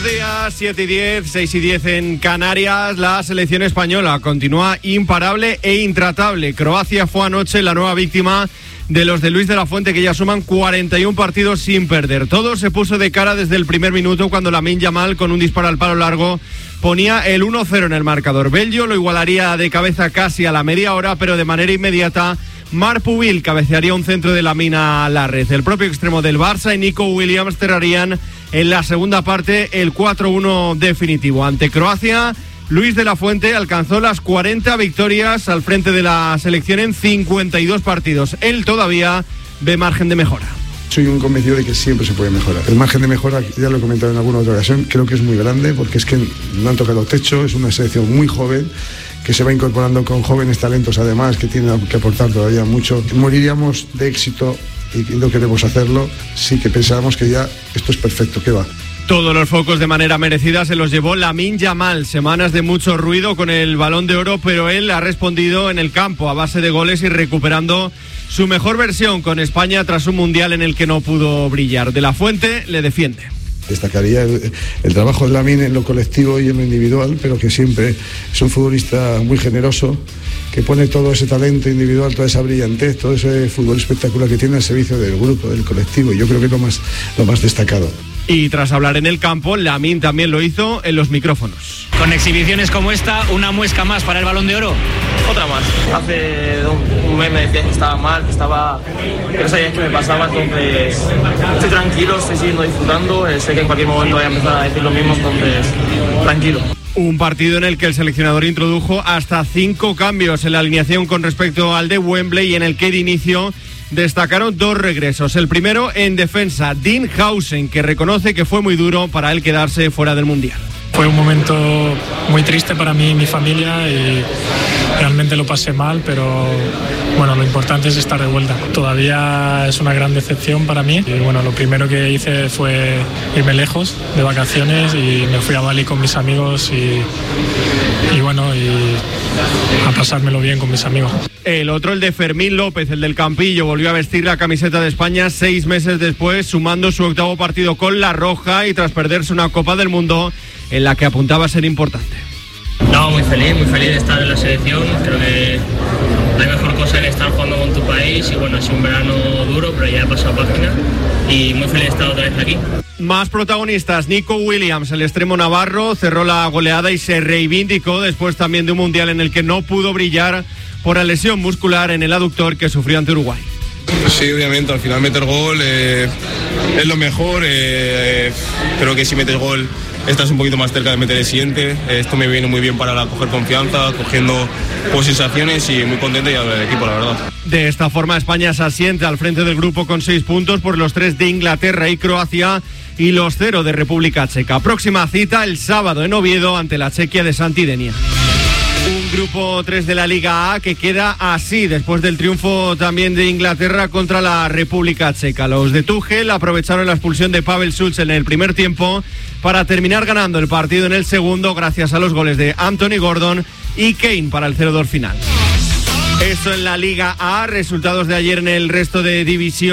Buenos días, 7:10, 6:10 en Canarias. La selección española continúa imparable e intratable. Croacia fue anoche la nueva víctima de los de Luis de la Fuente, que ya suman 41 partidos sin perder. Todo se puso de cara desde el primer minuto cuando Lamine Yamal, con un disparo al palo largo, ponía el 1-0 en el marcador. Bello lo igualaría de cabeza casi a la media hora, pero de manera inmediata Marc Pubil cabecearía un centro de Lamine a la red. El propio extremo del Barça y Nico Williams cerrarían en la segunda parte el 4-1 definitivo. Ante Croacia, Luis de la Fuente alcanzó las 40 victorias al frente de la selección en 52 partidos. Él todavía ve margen de mejora. Soy un convencido de que siempre se puede mejorar. El margen de mejora, ya lo he comentado en alguna otra ocasión, creo que es muy grande porque es que no han tocado techo, es una selección muy joven que se va incorporando con jóvenes talentos además que tienen que aportar todavía mucho. Moriríamos de éxito y no queremos hacerlo, sí que pensábamos que ya esto es perfecto, ¿qué va? Todos los focos de manera merecida se los llevó Lamine Yamal. Semanas de mucho ruido con el Balón de Oro, pero él ha respondido en el campo a base de goles y recuperando su mejor versión con España tras un mundial en el que no pudo brillar. De la Fuente le defiende. Destacaría el trabajo de Lamine en lo colectivo y en lo individual, pero que siempre es un futbolista muy generoso, que pone todo ese talento individual, toda esa brillantez, todo ese fútbol espectacular que tiene al servicio del grupo, del colectivo, y yo creo que es lo más destacado. Y tras hablar en el campo, Lamine también lo hizo en los micrófonos. Con exhibiciones como esta, una muesca más para el Balón de Oro. Otra más. Hace un mes me decías que estaba mal, que no sabías qué me pasaba, entonces estoy tranquilo, estoy siguiendo disfrutando, sé que en cualquier momento voy a empezar a decir lo mismo, entonces tranquilo. Un partido en el que el seleccionador introdujo hasta 5 cambios en la alineación con respecto al de Wembley y en el que de inicio destacaron 2 regresos. El primero en defensa, Dean Howson, que reconoce que fue muy duro para él quedarse fuera del Mundial. Fue un momento muy triste para mí y mi familia y realmente lo pasé mal, pero bueno, lo importante es estar de vuelta. Todavía es una gran decepción para mí y bueno, lo primero que hice fue irme lejos de vacaciones y me fui a Bali con mis amigos y a pasármelo bien con mis amigos. El otro, el de Fermín López, el del Campillo, volvió a vestir la camiseta de España 6 meses después, sumando su 8º partido con la roja y tras perderse una Copa del Mundo en la que apuntaba a ser importante. No, muy feliz de estar en la selección. Creo que la mejor cosa es estar jugando con tu país y bueno, ha sido un verano duro, pero ya he pasado página y muy feliz de estar otra vez aquí. Más protagonistas, Nico Williams, el extremo navarro, cerró la goleada y se reivindicó después también de un mundial en el que no pudo brillar por la lesión muscular en el aductor que sufrió ante Uruguay. Sí, obviamente, al final meter gol es lo mejor. Creo que si metes gol estás un poquito más cerca de meter el siguiente. Esto me viene muy bien para coger confianza, cogiendo sensaciones y muy contento ya del equipo, la verdad. De esta forma España se asienta al frente del grupo con 6 puntos por los 3 de Inglaterra y Croacia y los 0 de República Checa. Próxima cita el sábado en Oviedo ante la Chequia de Santidenia. Un grupo 3 de la Liga A que queda así después del triunfo también de Inglaterra contra la República Checa. Los de Tuchel aprovecharon la expulsión de Pavel Schulz en el primer tiempo para terminar ganando el partido en el segundo gracias a los goles de Anthony Gordon y Kane para el 0-2 final. Eso en la Liga A, resultados de ayer en el resto de división.